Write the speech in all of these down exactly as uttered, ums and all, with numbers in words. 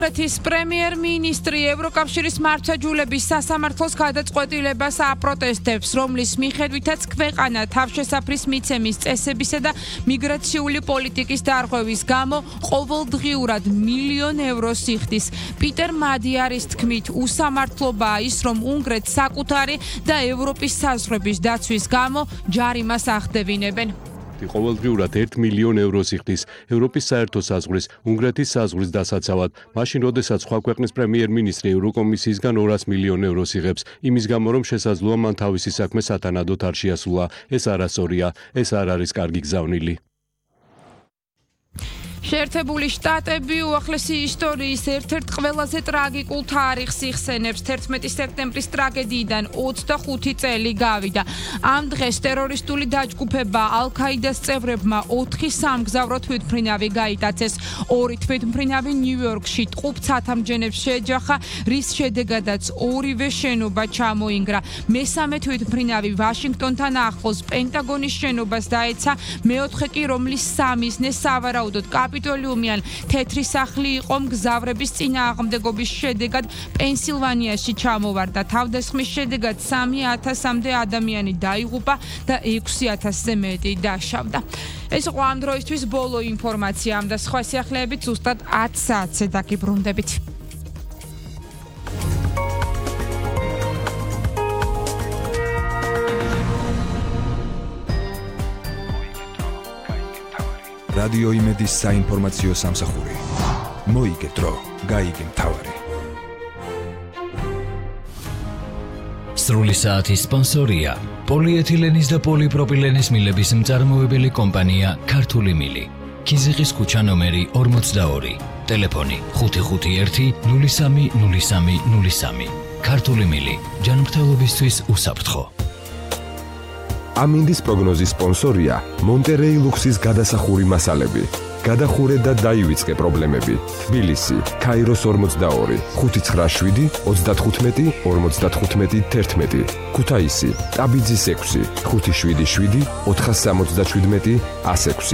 ეთის პრემიერ-მინისტრი ევროკავშირის მართლმსაჯულების სასამართლოს გადაწყვეტილებას აპროტესტებს, რომლის მიხედვითაც ქვეყანა თავშესაფრის მიცემის წესებისა და მიგრაციული პოლიტიკის დარღვევის გამო ყოველდღიურად მილიონ ევროს იხდის. პიტერ მადიარის თქმით, უსამართლობაა ის, რომ უნგრეთს საკუთარი და ევროპის საზღვრების დაცვის გამო ჯარიმას ახდევინებენ. ყოველდღიურად ერთ მილიონ ევროს იხდის ევროპის საერთო საზღვრის უნგრეთის საზღვრის დასაცავად, მაშინ როდესაც სხვა ქვეყნის პრემიერ-მინისტრი ევროკომისიისგან ორას მილიონ ევროს იღებს, იმის გამო რომ შესაძლოა მან თავისი საქმე სათანადოდ არ შეასრულა. ეს არასწორია, ეს არ არის კარგი გზავნილი. შეერთებული შტატები უახლესი ისტორიის ერთ-ერთ ყველაზე ტრაგიკულ თარიღს იხსენებს. თერთმეტი სექტემბრის ტრაგედიიდან ოცდახუთი წელი გავიდა. ამ დღეს ტერორისტული დაჯგუფება ალ-ქაიდას წევრებმა ოთხი სამგზავრო თვითმფრინავი გაიტაცეს. ორი თვითმფრინავი ნიუ-იორკში ტყუპ ცათამბჯენებს შეეჯახა, რის შედეგადაც ორივე შენობა ჩამოინგრა. მესამე თვითმფრინავი ვაშინგტონთან ახლოს პენტაგონის შენობას დაეცა, მეოთხე კი, რომლის სამიზნე სავარაუდოდ კაპიტოლიუმიან თეთრი სახლი იყო, მგზავრების წინააღმდეგობის შედეგად პენსილვანიაში ჩამოვარდა. თავდასხმის შედეგად სამი ათასამდე ადამიანი დაიღუპა და ექვსი ათასზე მეტი დაშავდა. ეს იყო ამ დროისთვის ბოლო ინფორმაცია, ამ და სხვა სიახლეებით ზუსტად ათ საათზე დაგიბრუნდებით. რადიო იმედის საინფორმაციო სამსახური. მოიგეთრო, გაიგე მთავარი. სრული საათის სპონსორია პოლიეთილენის და პოლიპროპილენის მილების მწარმოებელი კომპანია ქართული მილი. ქიზიყის ქუჩა ნომერი ორმოცდაორი. ტელეფონი ხუთი ხუთი ერთი ნული სამი ნული სამი ნული სამი. ქართული მილი. ჯანმრთელობისთვის უსაფრთხო. ამინდის პროგნოზის სპონსორია მონტერეი ლუქსის გადასახური მასალები. გადახურე და დაივიწყე პრობლემები. თბილისი, ქაიროს ორმოცდაორი, ხუთი ცხრა შვიდი, ოცდათხუთმეტი, ორმოცდათხუთმეტი, თერთმეტი. ქუთაისი, ტაბიძის ექვსი, ხუთი შვიდი შვიდი, ოთხას სამოცდაშვიდმეტი, ას ექვსი.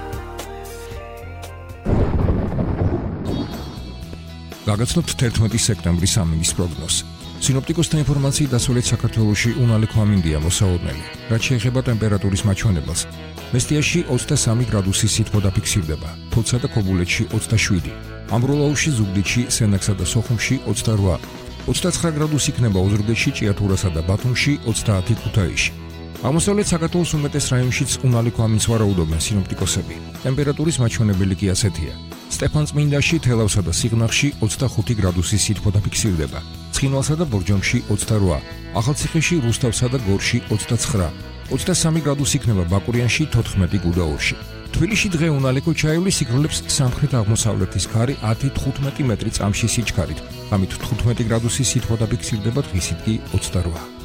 გაგაცნობთ თერთმეტი სექტემბრის ამინდის პროგნოზს. სინოპტიკოსთა ინფორმაციით დასავლეთ საქართველოში უნალექო ამინდია მოსაოდნელი. რაც შეეხება ტემპერატურის მაჩვენებელს, მესტიაში ოცდასამი გრადუსი სითბო დაფიქსირდება, ფოთსა და ქობულეთში ოცდაშვიდი, ამბროლაუში, ზუგდიდში, სენაკსა და სოხუმში ოცდარვა, ოცდაცხრა გრადუსი იქნება ოზურგეთში, ჭიათურასა და ბათუმში, ოცდაათი ქუთაისში. აღმოსავლეთ საქართველოს უმეტეს რაიონშიც უნალექო ამინდს ვარაუდობენ სინოპტიკოსები. ტემპერატურის მაჩვენებელი კი ასეთია. სტეფანწმინდაში, თელავსა და სიღნაღში ოცდახუთი გრადუსი სითბო დაფიქსირდება. ცხინვალსა და ბორჯომში ოცდარვა, ახალციხეში, რუსთავსა და გორში ოცდაცხრა, ოცდასამი გრადუსი იქნება ბაკურიანში, თოთხმეტი გუდაურში. თბილისში დღე უნალექო ჩაივლის იკროლებს სამხრეთ-აღმოსავლეთის ქარი ათი თხუთმეტი მეტრი წამში სიჩქარით. ამით თხუთმეტი გრადუსი სითბო დაფიქსირდება, დღისით კი ოცდარვა.